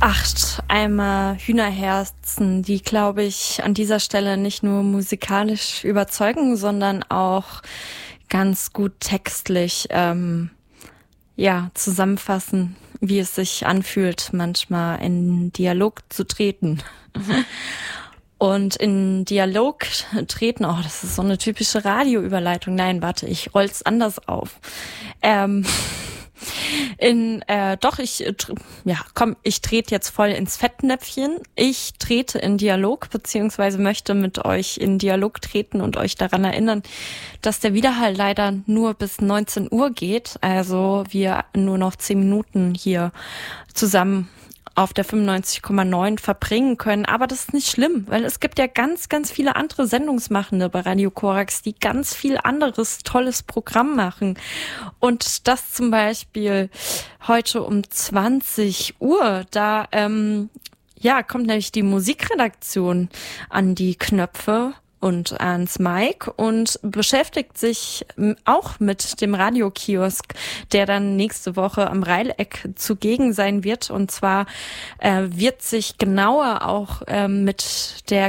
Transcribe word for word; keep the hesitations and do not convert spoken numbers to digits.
Acht Eimer Hühnerherzen, die, glaube ich, an dieser Stelle nicht nur musikalisch überzeugen, sondern auch ganz gut textlich ähm, ja zusammenfassen, wie es sich anfühlt, manchmal in Dialog zu treten. Und in Dialog treten, oh, das ist so eine typische Radioüberleitung. Nein, warte, ich roll's anders auf. Ähm, in, äh, doch, ich, ja, komm, ich trete jetzt voll ins Fettnäpfchen. Ich trete in Dialog, beziehungsweise möchte mit euch in Dialog treten und euch daran erinnern, dass der Widerhall leider nur bis neunzehn Uhr geht. Also wir nur noch zehn Minuten hier zusammen auf der fünfundneunzig Komma neun verbringen können. Aber das ist nicht schlimm, weil es gibt ja ganz, ganz viele andere Sendungsmachende bei Radio Korax, die ganz viel anderes tolles Programm machen. Und das zum Beispiel heute um zwanzig Uhr, da ähm, ja kommt nämlich die Musikredaktion an die Knöpfe und ans Mic und beschäftigt sich auch mit dem Radiokiosk, der dann nächste Woche am Reileck zugegen sein wird. Und zwar äh, wird sich genauer auch äh, mit der